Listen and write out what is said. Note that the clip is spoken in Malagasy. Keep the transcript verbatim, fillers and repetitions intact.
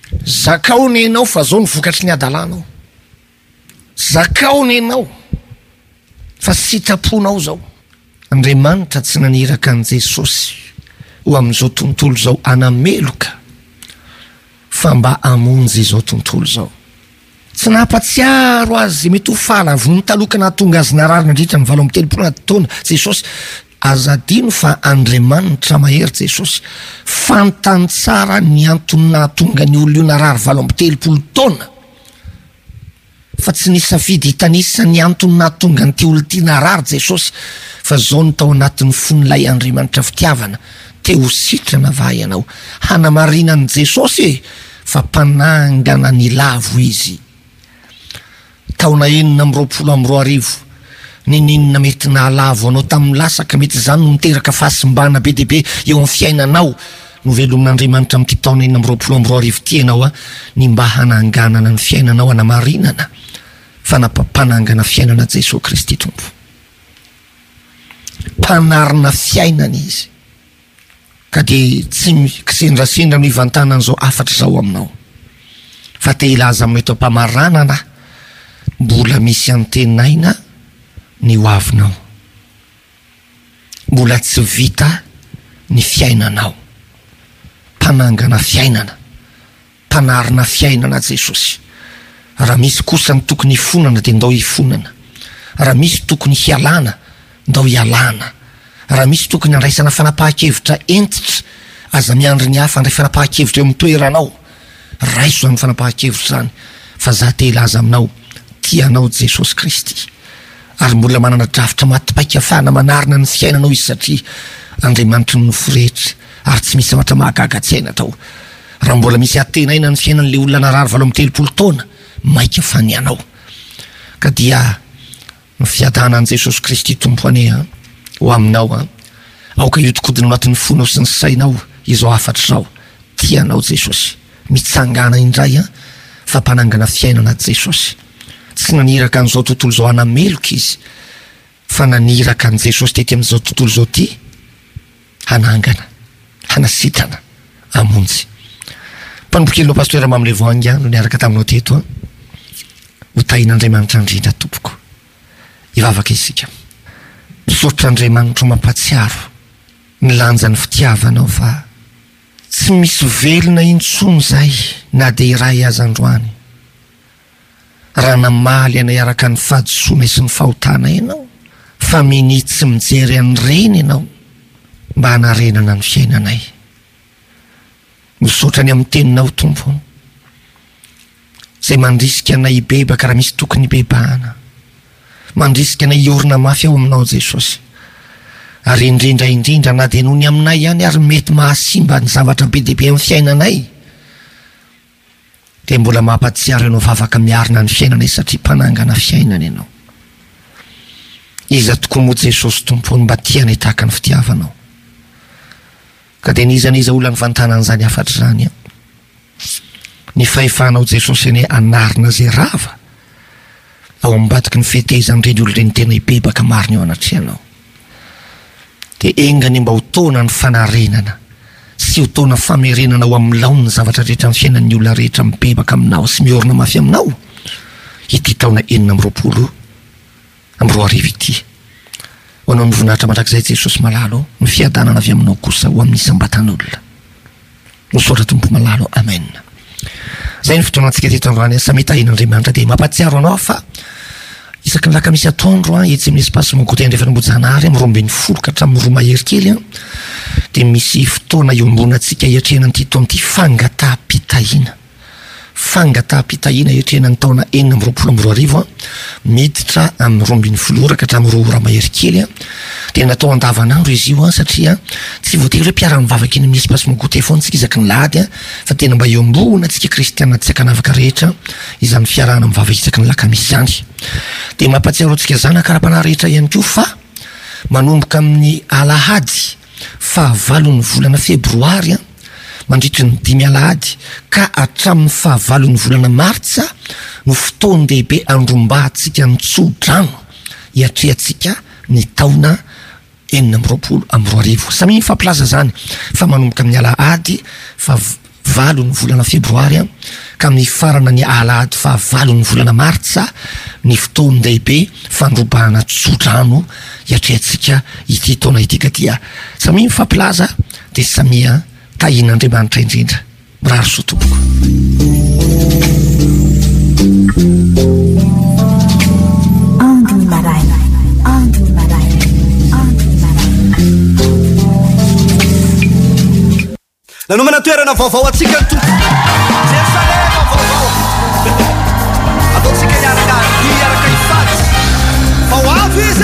Zakaony ianao fa zao ny vokatry ny adalanao. Zakaony ianao fa sitraponao zao. Andriamanitra tsy naniraka an' Jesosy ho amin'izao tontolo zao anameloka fa mba amonjy izao tontolo zao. Tsy nampatsiaro azy mety ho fahalavy ny taloka nahatonga azy narary nandritra ny valo amby telopolo anaty taona Jesosy. Azadino fa Andriamanitra mahery Jesosy fantany tsara ny antony nahatonga ny olona io narary valo amby telopolo taona, fa tsy nisafidy hitanisa ny antony nahatonga ny ty olona ty narary Jesosy, fa zao ny tao anatin'ny fon'ilay Andriamanitra fitiavana teo sitrana vahy ianao. Hanamarina an' Jesosy fa mpanangana ny lavo izy. Taona enina amby roapolo amby roa arivo nininona mety nahalavo anao tamin'ny lasaka, mety zany no miteraka fahasimbana be dehibe eo amin'ny fiainanao no velomin'Andriamanitra amin'ity taona enina amby roapolo amby roa arivo ty ianao a ny mba hananganana ny fiainanao hanamarinana fa napampanangana fiainana Jesosy Kristy Tompo. Mpanarina fiainana izy ka de tsy kisendrasendra ny ivantana an'izao afatra zao aminao, fa te ilaza mety mpamaranana mbola misy antenaina ny hoavinao, mbola tsy vita ny fiainanao. Mpanangana fiainana, mpanarina fiainana Jesosy. Raha misy kosa ny tokony hifonana de ndao hifonana, raha misy tokony hialana ndao hialana, raha misy tokony andraisana fanapahan-kevitra entitra aza miandry ny hafa andray fanapahan-kevitra eo amin'ny toeranao, raiso zany fanapahan-kevitra zany, fa za te ilaza aminao tianao Jesosy Kristy ary mbola manana drafitra matipaika fana manarina ny fiainanao izy satria Andriamanitra ny noforehetra ary tsy misy zavatra mahagaga tsy aina tao. Raha mbola misy atenaina ny fiainan'le olona narary valo amby telopolo taona maika fany anao, ka dia ny fiadana an' Jesosy Kristy Tompo ane a ho aminao a aoka iodikodina anatin'ny fonao sy ny sainao izao afatra zao tianao Jesosy, mitsangana indray a fa mpanangana fiainana Jesosy. Tsy naniraka an'izao tontolo zao anameloka izy, fa naniraka an' Jesosy tety amin'izao tontolo zao ty hanangana, hanasitrana, amonjy. Mpanombokelonao pastoera Mamle Voanga no niaraka taminao teto a ho tahin'Andriamanitra indrindra tompoko. Ivavaka isika. Misaotr'Andriamanitra mampatsiaro ny lanjan'ny fitiavanao fa tsy misy velona intsony zay na de iray aza androany. Raha namaly anay araka ny fahadisoana sy ny fahotana ianao, fa miny tsy mijery an'ny reny ianao mba hanarenana ny fiainanay. Misaotra ny amin'ny teninao Tompo zay mandrisika anay hibebaka raha misy tokony hibebahana, mandrisika anay hiorina mafy ao aminao Jesosy, ary indrindra indrindra na de noho ny aminay ihany ary mety mahasimba ny zavatra be dehibe amin'ny fiainanay de mbola mampatsiaro ianao vavaka miarina ny fiainanay satria mpanangana fiainana ianao. Iza tokoa moa Jesosy Tompo mba tianay tahaka ny fitiavanao, ka de niza niza olona ny vantanana zany afatra zany a ny fahefanao Jesosy ane anarina zay rava ao ambadiky ny fetezan'ireny olon'ireny tena hibebaka marina eo anatrehanao, de engany mba ho tona ny fanarenana sy ho tona famerenana ho amin'ny laony ny zavatra rehetra amin'ny fiainan'ny olona rehetra mibebaka aminao sy miorina mafy aminao ity taona enina amby roapolo amby roa arivo ity. Ho anao ny voninahitra mandrakizay Jesosy malalo, ny fiadanana avy aminao kosa ho amin'ny isam-batan'olona. Misaotra Tompo malalo, amen. Zay ny fotoanantsika teto androany asa mitahin'Andriamanitra de mampatsiaro anao fa isaky ny laka misy atondro a etsy amin'ny espace Mongote Andrefanambojanahary amin'ny roa ambin'ny folo ka hatramin'ny roa mahery kely a de misy fotoana iombonantsika hiatrehana an'ity taona ity fangataham-pitahina. Fangataham-pitahina hiatrehana ny taona enina amby roapolo amby roa arivo a miditra amin'ny roa ambin'ny folo ora ka hatramin'ny roa ora mahery kely a de natao andavanandro izy io a satria tsy voatery hoe mpiara-mivavaka eny amin'ny espace Mongote foana tsika isaky ny lahady a fa tena mba iombonantsika kristiana tsy akanavaka rehetra izany fiarahana mivavaka isaky ny lakamisy zany. De mampatsiaro antsika zanakara-panahy rehetra ihany koa fa manomboka amin'ny alahady fahavalon'ny volana febroary a mandritry ny dimy alahady ka hatramin'ny fahavalon'ny volana martsa no fotoany lehibe andrombahantsika ny tsodrano hiatrehantsika ny taona enina amby roapolo amby roa arivo. Samy mifampilaza zany fa manomboka amin'ny alahady fa valo ny volana febroary a ka amin'ny farana ny alahady fa valo ny volana martsa ny fotoany lehibe fandrobahana tsodrano iatrehantsika ity taona ity ka dia samy mifampilaza de samia tahin'Andriamanitra indrindra mirary soa tompoko. Andro maraina, andro maraina, andro maraina. Nanomana toerana vaovao atsika ny tompoko. Jerusalema vaovao. Ataotsika iaraka, iaraka ifatsy. Vao avy izy.